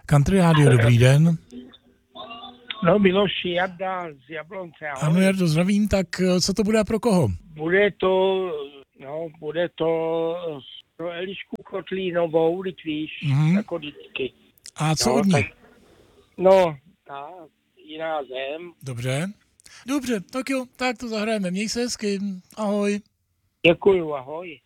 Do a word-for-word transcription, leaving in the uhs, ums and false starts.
Country Radio, dobrý den. No, Miloš Jarda z Jablonce. Ahoj. Ano, Jardo, zdravím, tak co to bude a pro koho? Bude to, no, bude to pro Elišku Kotlínovou, teď víš, Mm-hmm. jako vždycky. A co no, od ní? Tak, no, ta jiná zem. Dobře. Dobře, tak jo, tak to zahrajeme. Měj se hezky. Ahoj. Děkuju, ahoj.